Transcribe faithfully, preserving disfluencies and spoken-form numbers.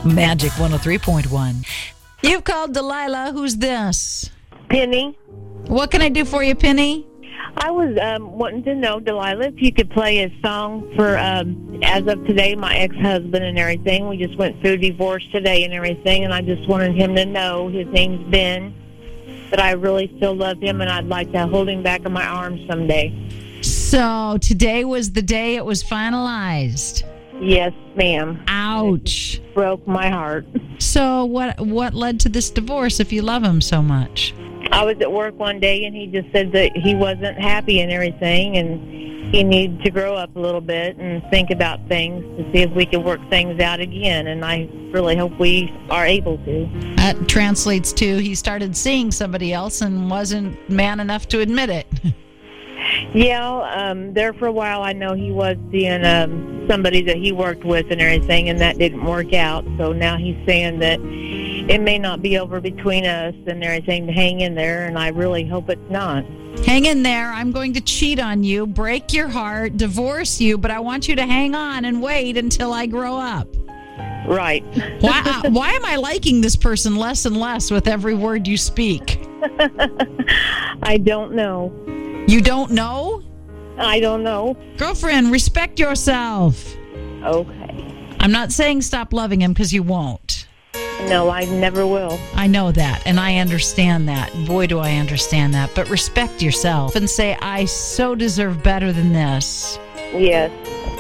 Magic one oh three point one. You've called Delilah. Who's this? Penny. What can I do for you, Penny? I was um, wanting to know, Delilah, if you could play a song for, um, as of today, my ex-husband and everything. We just went through divorce today and everything, and I just wanted him to know, his name's Ben, that I really still love him, and I'd like to hold him back in my arms someday. So today was the day it was finalized. Yes, ma'am. Ouch. It broke my heart. So what what led to this divorce if you love him so much? I was at work one day, and he just said that he wasn't happy and everything, and he needed to grow up a little bit and think about things to see if we could work things out again, and I really hope we are able to. That translates to he started seeing somebody else and wasn't man enough to admit it. Yeah, um, there for a while I know he was seeing um, somebody that he worked with and everything, and that didn't work out, so now he's saying that it may not be over between us and everything, to hang in there, and I really hope it's not. Hang in there. I'm going to cheat on you, break your heart, divorce you, but I want you to hang on and wait until I grow up. Right. Why, uh, why am I liking this person less and less with every word you speak? I don't know. You don't know? I don't know. Girlfriend, respect yourself. Okay. I'm not saying stop loving him because you won't. No, I never will. I know that, and I understand that. Boy, do I understand that. But respect yourself and say, I so deserve better than this. Yes.